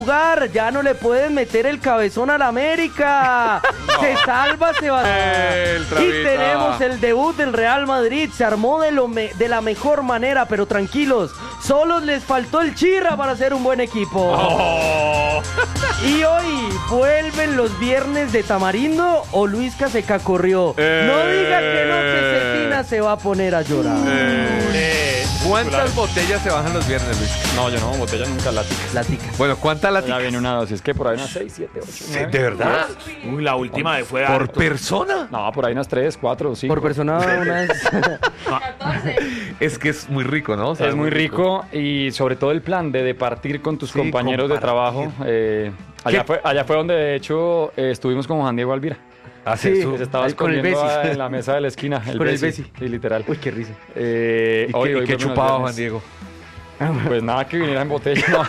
jugar, ya no le pueden meter el cabezón al América. No. Se salva Sebastián. Y tenemos el debut del Real Madrid. Se armó de la mejor manera, pero tranquilos, solo les faltó el Chirra para ser un buen equipo. Oh. Y hoy vuelven los viernes de Tamarindo o Luisca se cacorrió. No diga que no, que Cetina se va a poner a llorar. ¿Cuántas botellas se bajan los viernes, Luis? No, yo no, botella nunca, láticas. Bueno, ¿cuántas láticas? Ya viene una dosis, que por ahí unas 6, 7, 8, 9. ¿De verdad? Uy, la última vez fue ¿Por harto. persona? No, por ahí unas 3, 4, 5. Por persona unas... 14. Es que es muy rico, ¿no? O sea, Es muy rico y sobre todo el plan de departir con tus compañeros de trabajo. Allá fue donde de hecho estuvimos con Juan Diego Alvira. Sí, se estaba escondiendo en la mesa de la esquina. Con el Bessi. Sí, literal. Uy, qué risa. ¿Y qué chupaba Juan Diego? Pues nada, que viniera en botella. No.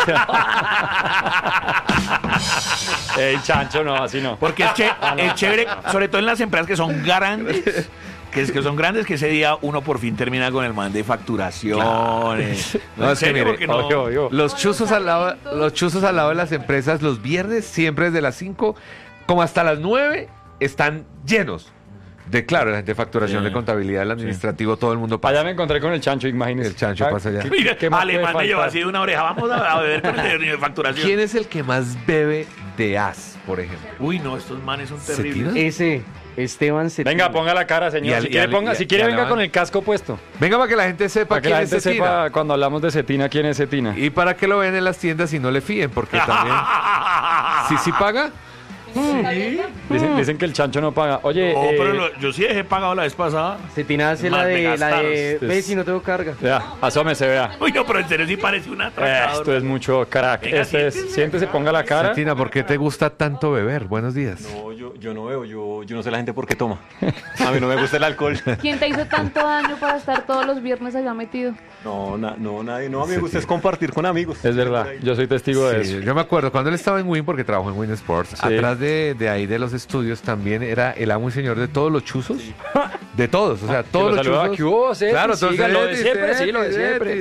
El chancho no, así no. Porque es chévere, sobre todo en las empresas que son grandes. Que son grandes, que ese día uno por fin termina con el man de facturaciones. No, es que mire, obvio. Los chuzos al lado de las empresas los viernes, siempre desde las 5, como hasta las 9, están llenos. Claro, la gente de facturación, de contabilidad, el administrativo, todo el mundo pasa. Allá me encontré con el chancho, imagínese. El chancho pasa allá. Mira, alemán me lleva así de una oreja. Vamos a beber con el de facturación. ¿Quién es el que más bebe de as, por ejemplo? Uy, no, estos manes son terribles. ¿Cetina? Ese, Esteban Cetina. Venga, ponga la cara, señor. Si quiere, venga con el casco puesto. Venga para que la gente sepa para que quién la es gente Cetina. sepa cuando hablamos de Cetina, quién es Cetina. Y para que lo vean en las tiendas y no le fíen, porque también... ¿Sí paga? Sí. Dicen que el chancho no paga. Oye, pero yo sí dejé pagado la vez pasada. Cetina hace la de ve si no tengo carga. Ya, asómese, vea. Uy, no, pero en serio sí parece una atracadora. Esto es mucho crack. Venga, Siéntese, ponga la cara. Cetina, ¿por qué te gusta tanto beber? Buenos días. No, yo no veo, yo no sé la gente por qué toma. A mí no me gusta el alcohol. ¿Quién te hizo tanto daño para estar todos los viernes allá metido? No, nadie. No, a mí me gusta es compartir con amigos. Es verdad, yo soy testigo de eso. Yo me acuerdo cuando él estaba en Win, porque trabajó en Win Sports, atrás de ahí de los estudios también era el amo y señor de todos los chuzos. De todos, o sea, todos los chuzos. ¿Qué hubo? Claro, sí, lo de siempre, sí, lo de siempre.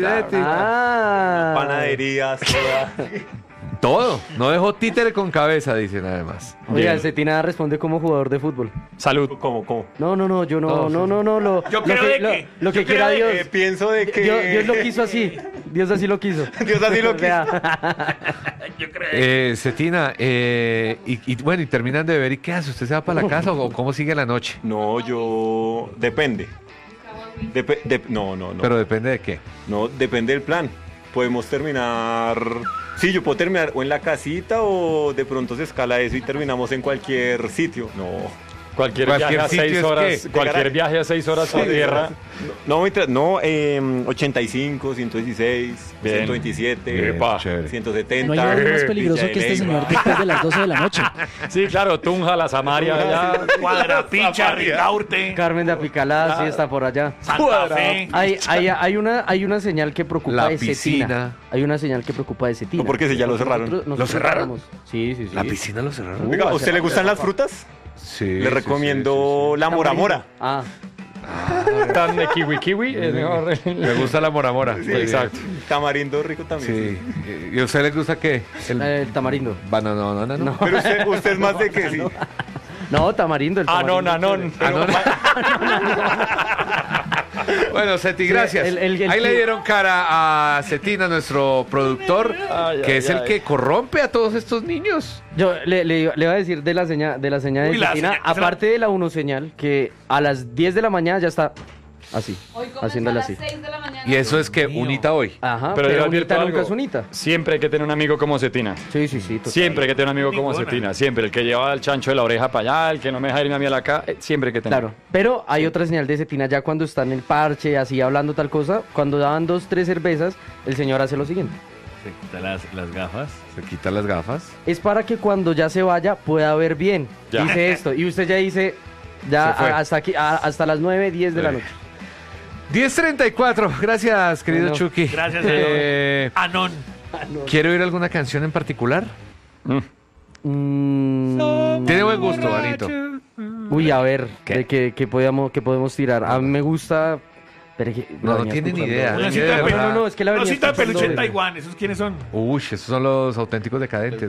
Panaderías, Todo. No dejó títere con cabeza, dicen además. Oiga, Cetina responde como jugador de fútbol. Salud. ¿Cómo? No, yo no. Yo creo de que... Lo que quiera Dios. Pienso de que... Dios lo quiso así. Dios así lo quiso. Dios así lo quiso. Yo creo. Cetina, y bueno, y terminan de beber, ¿y qué hace? ¿Usted se va para la casa o cómo sigue la noche? No, yo... Depende. No. Pero depende de qué. No, depende del plan. Podemos terminar... Sí, yo puedo terminar o en la casita o de pronto se escala eso y terminamos en cualquier sitio. No. Cualquier viaje a 6 horas. Cualquier viaje a 6 horas por tierra. No, 85, 116, Bien. 127, Epa. 170. No hay nada más peligroso que este señor después de las 12 de la noche. Sí, claro, Tunja, la Samaria, ya. Cuadrapicha, Ricaurte, Carmen de Apicalá, sí está por allá. Santa Fe. Hay una señal que preocupa La de piscina. Cetina. Hay una señal que preocupa de Cetina. No, porque si ya lo cerraron. Nosotros ¿Lo cerraron? cerramos. Sí. ¿La piscina lo cerraron? Oiga, ¿a usted le gustan las frutas? Sí. Le recomiendo la moramora. Ah, Tan de kiwi, es mejor. Me gusta la moramora. Sí, exacto. Tamarindo rico también. Sí. ¿Y a usted le gusta qué? el tamarindo. No. Pero usted es más de que sí. No, tamarindo. El tamarindo. Anón. Bueno, Ceti, gracias. el Ahí le dieron cara a Cetina, nuestro productor, que es el que corrompe a todos estos niños. Yo le iba a decir de la señal de Uy, la Cetina, señal, aparte de la 1 señal, que a las 10 de la mañana ya está así, Hoy comenzó haciéndole a así. las 6 de la mañana. Y eso es que unita hoy. Ajá, Pero yo pero advierto unita algo. nunca es unita. Siempre hay que tener un amigo como Cetina. Sí, total. Siempre hay que tener un amigo como Ninguna. Cetina. Siempre. El que lleva al chancho de la oreja para allá, el que no me deja irme a mí a la acá. Siempre hay que tener. Claro, pero hay otra señal de Cetina ya cuando está en el parche, así hablando tal cosa, cuando daban 2, 3 cervezas, el señor hace lo siguiente. Se quita las gafas. Se quita las gafas. Es para que cuando ya se vaya pueda ver bien. Ya. Dice esto, y usted ya dice, ya Se fue. hasta aquí, hasta las 9, 10 de la noche. 10:34. Gracias, querido Bueno, Chucky. Gracias, señor. Anón. ¿Quiere oír alguna canción en particular? Tiene buen gusto, Anito. Uy, a ver, ¿Qué? de que podemos tirar. A mí me gusta... Pero No tiene ni idea. Una Ni cita idea, de ¿verdad? No, es que la Una venía cita de escuchando peluche en de- Taiwán. ¿Esos quiénes son? Uy, esos son los auténticos decadentes.